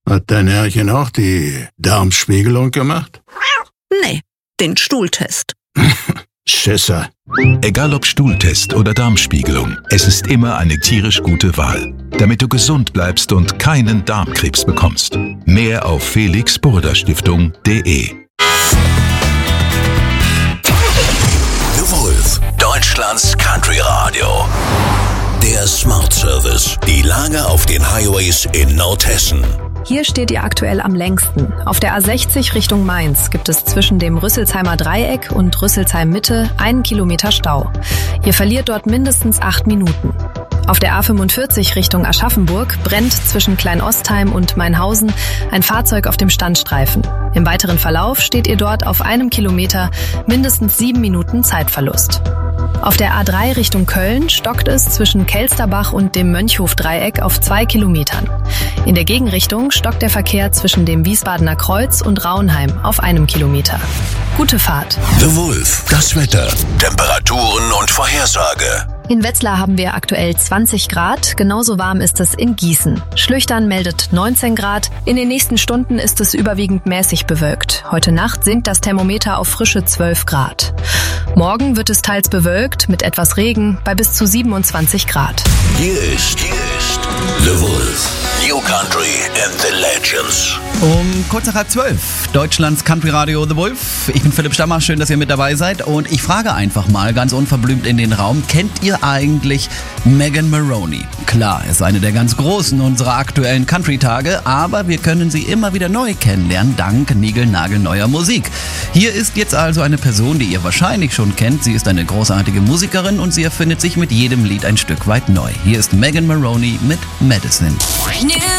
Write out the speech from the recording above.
Hat dein Herrchen auch die Darmspiegelung gemacht? Nee, den Stuhltest. Schisser. Egal ob Stuhltest oder Darmspiegelung, es ist immer eine tierisch gute Wahl, damit du gesund bleibst und keinen Darmkrebs bekommst. Mehr auf felixburda-stiftung.de. The Wolf, Deutschlands Country Radio. Der Smart Service. Die Lage auf den Highways in Nordhessen. Hier steht ihr aktuell am längsten. Auf der A60 Richtung Mainz gibt es zwischen dem Rüsselsheimer Dreieck und Rüsselsheim Mitte 1 Kilometer Stau. Ihr verliert dort mindestens 8 Minuten. Auf der A45 Richtung Aschaffenburg brennt zwischen Kleinostheim und Mainhausen ein Fahrzeug auf dem Standstreifen. Im weiteren Verlauf steht ihr dort auf 1 Kilometer mindestens 7 Minuten Zeitverlust. Auf der A3 Richtung Köln stockt es zwischen Kelsterbach und dem Mönchhof-Dreieck auf 2 Kilometern. In der Gegenrichtung stockt der Verkehr zwischen dem Wiesbadener Kreuz und Raunheim auf 1 Kilometer. Gute Fahrt. The Wolf, das Wetter, Temperaturen und Vorhersage. In Wetzlar haben wir aktuell 20 Grad, genauso warm ist es in Gießen. Schlüchtern meldet 19 Grad, in den nächsten Stunden ist es überwiegend mäßig bewölkt. Heute Nacht sinkt das Thermometer auf frische 12 Grad. Morgen wird es teils bewölkt, mit etwas Regen, bei bis zu 27 Grad. Hier ist The Wolf, New Country and the Legends. Um kurz nach 11:30, Deutschlands Country Radio The Wolf. Ich bin Philipp Stammer, schön, dass ihr mit dabei seid. Und ich frage einfach mal ganz unverblümt in den Raum, kennt ihr eigentlich Megan Moroney? Klar, ist eine der ganz großen unserer aktuellen Country-Tage, aber wir können sie immer wieder neu kennenlernen, dank niegelnagelneuer Musik. Hier ist jetzt also eine Person, die ihr wahrscheinlich schon kennt. Sie ist eine großartige Musikerin und sie erfindet sich mit jedem Lied ein Stück weit neu. Hier ist Megan Moroney mit Medicine. New